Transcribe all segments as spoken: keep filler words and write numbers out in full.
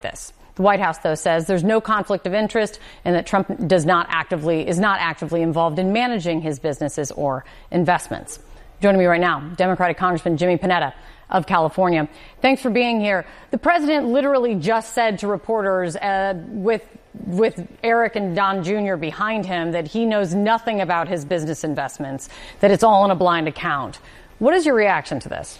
this. The White House, though, says there's no conflict of interest and that Trump does not actively is not actively involved in managing his businesses or investments. Joining me right now, Democratic Congressman Jimmy Panetta of California. Thanks for being here. The president literally just said to reporters uh, with with Eric and Don Junior behind him that he knows nothing about his business investments, that it's all in a blind account. What is your reaction to this?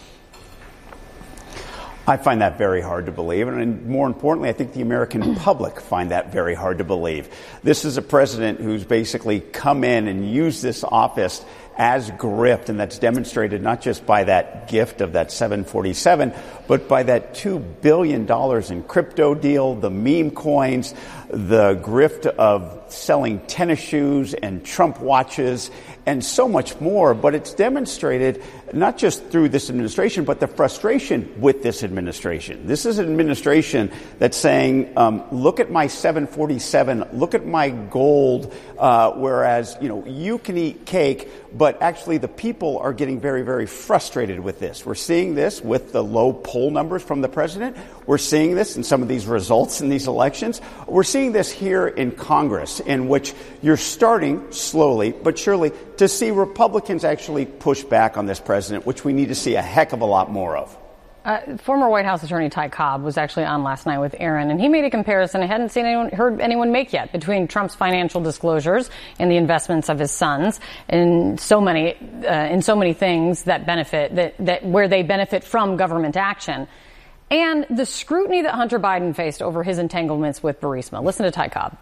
I find that very hard to believe, and more importantly, I think the American public find that very hard to believe. This is a president who's basically come in and used this office as grift, and that's demonstrated not just by that gift of that seven forty-seven, but by that two billion dollars in crypto deal, the meme coins, the grift of selling tennis shoes and Trump watches, and so much more. But it's demonstrated not just through this administration, but the frustration with this administration. This is an administration that's saying, um, look at my seven forty-seven, look at my gold, uh, whereas, you know, you can eat cake, but actually the people are getting very, very frustrated with this. We're seeing this with the low poll numbers from the president. We're seeing this in some of these results in these elections. We're seeing this here in Congress, in which you're starting slowly but surely to see Republicans actually push back on this president, which we need to see a heck of a lot more of. Uh, former White House Attorney Ty Cobb was actually on last night with Aaron, and he made a comparison I hadn't seen anyone, heard anyone make yet between Trump's financial disclosures and the investments of his sons in so many uh, in so many things that benefit that, that where they benefit from government action, and the scrutiny that Hunter Biden faced over his entanglements with Burisma. Listen to Ty Cobb.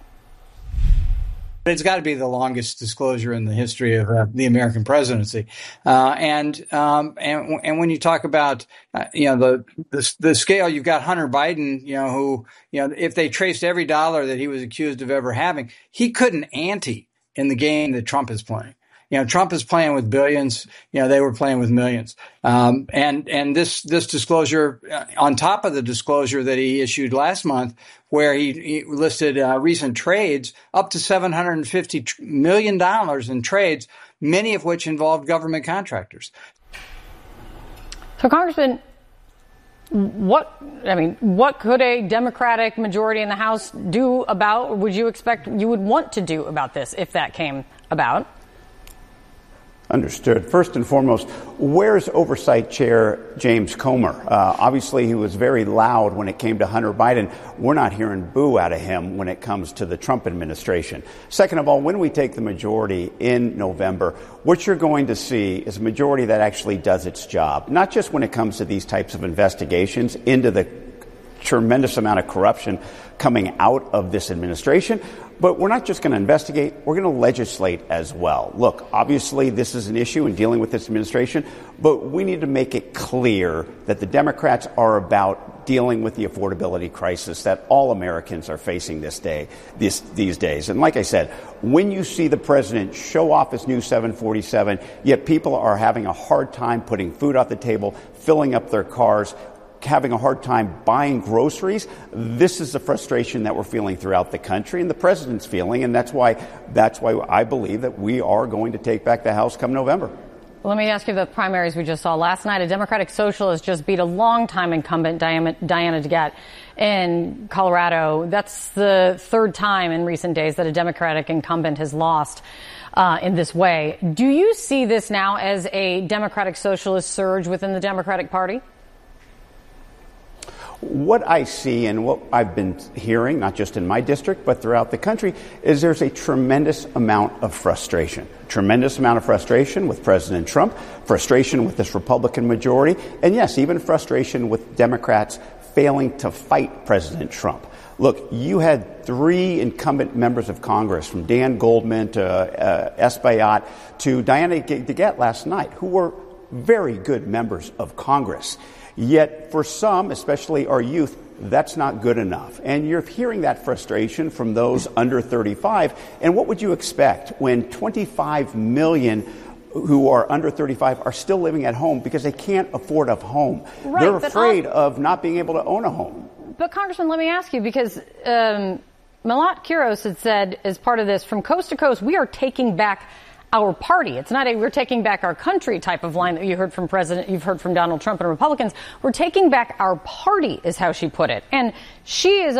It's got to be the longest disclosure in the history of uh, the American presidency, uh, and um, and and when you talk about uh, you know the, the the scale, you've got Hunter Biden, you know, who you know if they traced every dollar that he was accused of ever having, he couldn't ante in the game that Trump is playing. You know, Trump is playing with billions. You know, they were playing with millions. Um, and, and this, this disclosure, uh, on top of the disclosure that he issued last month, where he, he listed uh, recent trades up to seven hundred fifty million dollars in trades, many of which involved government contractors. So, Congressman, what, I mean, what could a Democratic majority in the House do about, or would you expect you would want to do about this if that came about? Understood. First and foremost, where's Oversight Chair James Comer? Uh, obviously, he was very loud when it came to Hunter Biden. We're not hearing boo out of him when it comes to the Trump administration. Second of all, when we take the majority in November, what you're going to see is a majority that actually does its job, not just when it comes to these types of investigations into the tremendous amount of corruption coming out of this administration. But we're not just going to investigate, we're going to legislate as well. Look, obviously this is an issue in dealing with this administration, but we need to make it clear that the Democrats are about dealing with the affordability crisis that all Americans are facing this day, this, these days. And like I said, when you see the president show off his new seven forty-seven, yet people are having a hard time putting food on the table, filling up their cars, having a hard time buying groceries, this is the frustration that we're feeling throughout the country and the president's feeling. And that's why that's why I believe that we are going to take back the House come November. Well, let me ask you the primaries we just saw last night. A Democratic socialist just beat a longtime incumbent, Diana, Diana DeGette, in Colorado. That's the third time in recent days that a Democratic incumbent has lost uh, in this way. Do you see this now as a Democratic socialist surge within the Democratic Party? What I see and what I've been hearing, not just in my district, but throughout the country, is there's a tremendous amount of frustration. Tremendous amount of frustration with President Trump, frustration with this Republican majority, and yes, even frustration with Democrats failing to fight President Trump. Look, you had three incumbent members of Congress, from Dan Goldman to uh, Espaillat to Diana DeGette last night, who were very good members of Congress. Yet for some, especially our youth, that's not good enough. And you're hearing that frustration from those under thirty-five. And what would you expect when twenty-five million who are under thirty-five are still living at home because they can't afford a home? Right, They're afraid all... of not being able to own a home. But, Congressman, let me ask you, because um, Malat Quiros had said as part of this, from coast to coast, we are taking back our party. It's not a we're taking back our country type of line that you heard from President, you've heard from Donald Trump and Republicans. We're taking back our party is how she put it. And she is